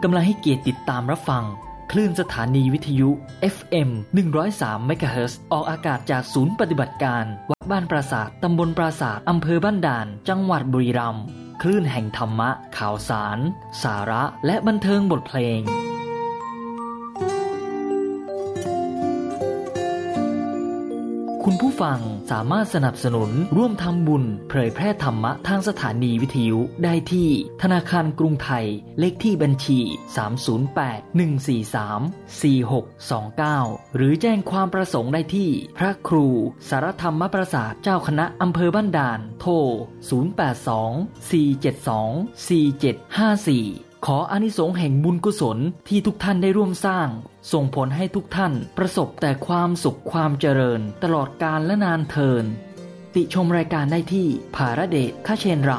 กำลังให้เกียรติติดตามรับฟังคลื่นสถานีวิทยุ FM 103 เมกะเฮิรตซ์ออกอากาศจากศูนย์ปฏิบัติการวัดบ้านปราสาทตำบลปราสาทอำเภอบ้านด่านจังหวัดบุรีรัมย์คลื่นแห่งธรรมะข่าวสารสาระและบันเทิงบทเพลงคุณผู้ฟังสามารถสนับสนุนร่วมทำบุญเผยแพร่ธรรมะทางสถานีวิทยุได้ที่ธนาคารกรุงไทยเลขที่บัญชี308-143-4629หรือแจ้งความประสงค์ได้ที่พระครูสารธรรมประสาทเจ้าคณะอำเภอบ้านด่านโทร0824724754ขออานิสงส์แห่งบุญกุศลที่ทุกท่านได้ร่วมสร้างส่งผลให้ทุกท่านประสบแต่ความสุขความเจริญตลอดกาลและนานเทอญติชมรายการได้ที่ภารเดชคเชนเรา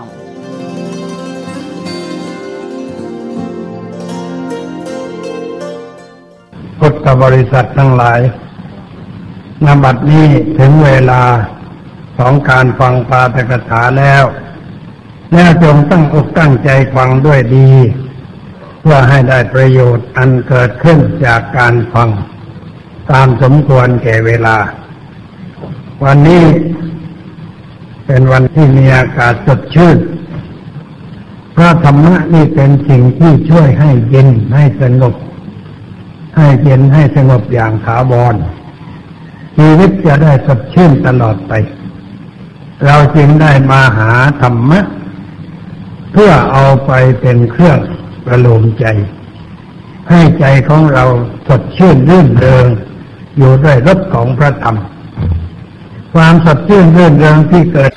พุทธบริษัททั้งหลายณ บัดนี้ถึงเวลาของการฟังปาฐกถาแล้วจงตั้งอกตั้งใจฟังด้วยดีเพื่อให้ได้ประโยชน์อันเกิดขึ้นจากการฟังตามสมควรแก่เวลาวันนี้เป็นวันที่มีอากาศสดชื่นเพราะธรรมะนี่เป็นสิ่งที่ช่วยให้เย็นให้สงบให้เย็นให้สงบอย่างถาวรชีวิตจะได้สดชื่นตลอดไปเราจึงได้มาหาธรรมะเพื่อเอาไปเป็นเครื่องประโลมใจให้ใจของเราสดชื่นรื่นเริงอยู่ด้วยรสของพระธรรมความสดชื่นรื่นเริงที่เกิด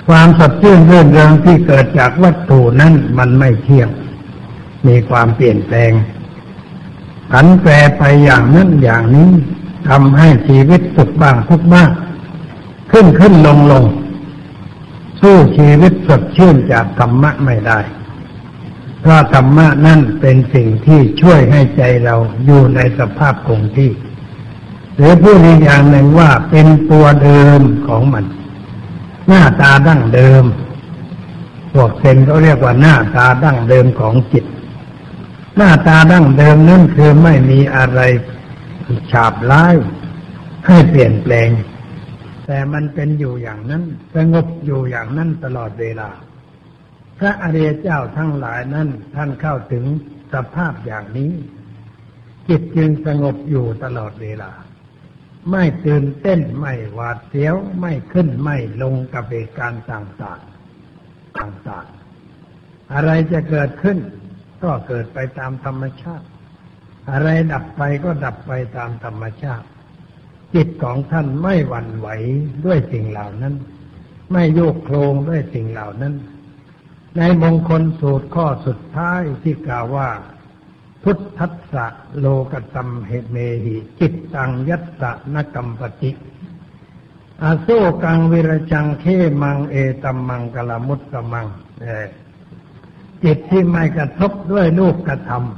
จากวัตถุนั้นมันไม่เที่ยงมีความเปลี่ยนแปลงผันแปรไปอย่างนั้นอย่างนี้ทำให้ชีวิตสุขบ้างทุกข์บ้างขึ้นลงสู้ชีวิตสดชื่นจากธรรมะไม่ได้เพราะธรรมะนั่นเป็นสิ่งที่ช่วยให้ใจเราอยู่ในสภาพคงที่หรือพูดอีกอย่างหนึ่งว่าเป็นตัวเดิมของมันหน้าตาดั้งเดิมพวกเซนเขาเรียกว่าหน้าตาดั้งเดิมของจิตหน้าตาดั้งเดิมนั่นคือไม่มีอะไรฉาบล้ายให้เปลี่ยนแปลงแต่มันเป็นอยู่อย่างนั้นสงบอยู่อย่างนั้นตลอดเวลาพระอริยเจ้าทั้งหลายนั้นท่านเข้าถึงสภาพอย่างนี้จิตจึงสงบอยู่ตลอดเวลาไม่ตื่นเต้นไม่หวาดเสียวไม่ขึ้นไม่ลงกับเหตุการณ์ต่างๆอะไรจะเกิดขึ้นก็เกิดไปตามธรรมชาติอะไรดับไปก็ดับไปตามธรรมชาติจิตของท่านไม่หวั่นไหวด้วยสิ่งเหล่านั้นไม่โยกโคลงด้วยสิ่งเหล่านั้นในมงคลสูตรข้อสุดท้ายที่กล่าวว่าพุทธัสสะโลกตัมเหเมหิจิตตังยัสสะนกัมปติอาโซกังวิรจังเขมังเอตัมมังกลมุตตมังจิตที่ไม่กระทบด้วยโลกธรรม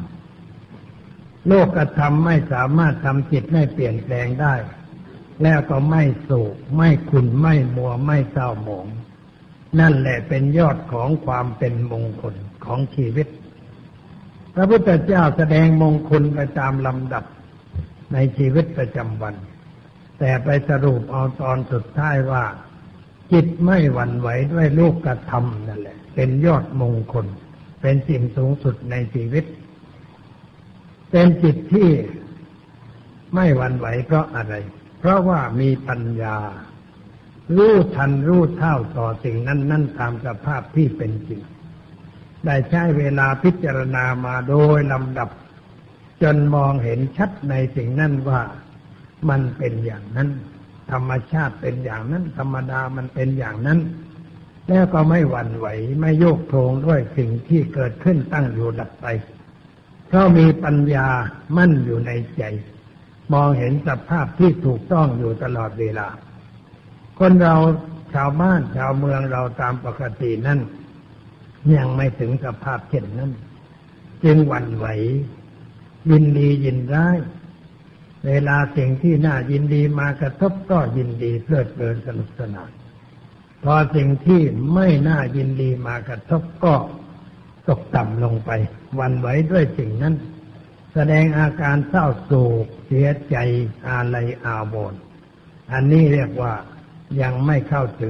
ไม่สามารถทำจิตให้เปลี่ยนแปลงได้แล้วก็ไม่โศกไม่ขุ่นไม่มัวไม่เศร้าหมองนั่นแหละเป็นยอดของความเป็นมงคลของชีวิตพระพุทธเจ้าแสดงมงคลไปตามลำดับในชีวิตประจำวันแต่ไปสรุปเอาตอนสุดท้ายว่าจิตไม่หวั่นไหวด้วยโลกธรรมนั่นแหละเป็นยอดมงคลเป็นสิ่งสูงสุดในชีวิตเป็นจิตที่ไม่หวั่นไหวเพราะอะไรเพราะว่ามีปัญญารู้ทันรู้เท่าต่อสิ่งนั้นตามสภาพที่เป็นจริงได้ใช้เวลาพิจารณามาโดยลำดับจนมองเห็นชัดในสิ่งนั้นว่ามันเป็นอย่างนั้นธรรมชาติเป็นอย่างนั้นธรรมดามันเป็นอย่างนั้นแล้วก็ไม่หวั่นไหวไม่โยกโคลงด้วยสิ่งที่เกิดขึ้นตั้งอยู่ดับไปเพราะมีปัญญามั่นอยู่ในใจมองเห็นสภาพที่ถูกต้องอยู่ตลอดเวลาคนเราชาวบ้านชาวเมืองเราตามปกตินั้นยังไม่ถึงสภาพเช่นนั้นจึงหวั่นไหวยินดียินร้ายเวลาสิ่งที่น่ายินดีมากระทบก็ยินดีเพลิดเพลินสนุกสนานพอสิ่งที่ไม่น่ายินดีมากระทบก็ตกต่ำลงไปหวั่นไหวด้วยสิ่งนั้นแสดงอาการเศร้าโศกเสียใจอาลัยอาวรณ์อันนี้เรียกว่ายังไม่เข้าถึง